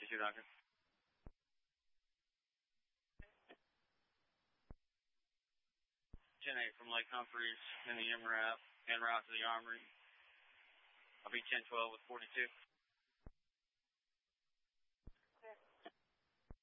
22, Doctor. 10-8 from Lake Humphreys in the MRAP, en route to the Armory. I'll be 10-12 with 42.